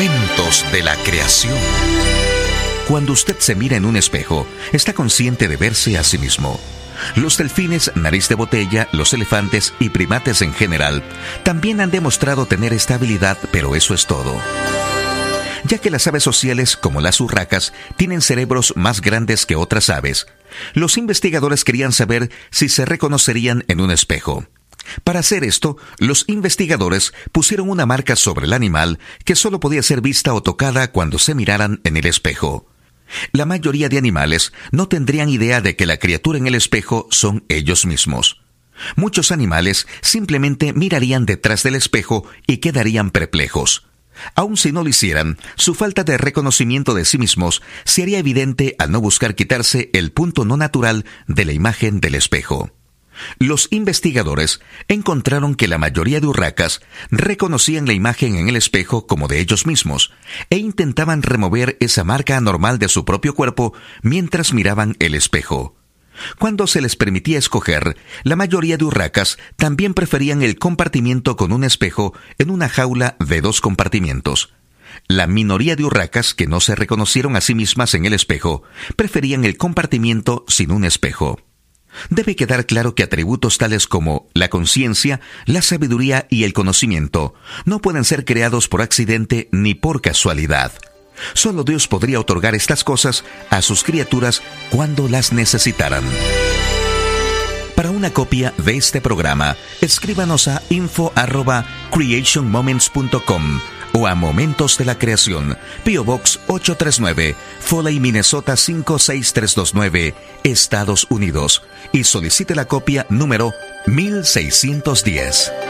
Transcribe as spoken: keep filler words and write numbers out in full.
Momentos de la creación. Cuando usted se mira en un espejo, está consciente de verse a sí mismo. Los delfines, nariz de botella, los elefantes y primates en general también han demostrado tener esta habilidad, pero eso es todo. Ya que las aves sociales, como las urracas, tienen cerebros más grandes que otras aves, los investigadores querían saber si se reconocerían en un espejo. Para hacer esto, los investigadores pusieron una marca sobre el animal que solo podía ser vista o tocada cuando se miraran en el espejo. La mayoría de animales no tendrían idea de que la criatura en el espejo son ellos mismos. Muchos animales simplemente mirarían detrás del espejo y quedarían perplejos. Aun si no lo hicieran, su falta de reconocimiento de sí mismos se haría evidente al no buscar quitarse el punto no natural de la imagen del espejo. Los investigadores encontraron que la mayoría de urracas reconocían la imagen en el espejo como de ellos mismos e intentaban remover esa marca anormal de su propio cuerpo mientras miraban el espejo. Cuando se les permitía escoger, la mayoría de urracas también preferían el compartimiento con un espejo en una jaula de dos compartimientos. La minoría de urracas que no se reconocieron a sí mismas en el espejo preferían el compartimiento sin un espejo. Debe quedar claro que atributos tales como la conciencia, la sabiduría y el conocimiento no pueden ser creados por accidente ni por casualidad. Solo Dios podría otorgar estas cosas a sus criaturas cuando las necesitaran. Para una copia de este programa, escríbanos a info arroba creation moments punto com o a Momentos de la Creación, P O Box ocho tres nueve, Foley, Minnesota cinco seis tres dos nueve, Estados Unidos, y solicite la copia número mil seiscientos diez.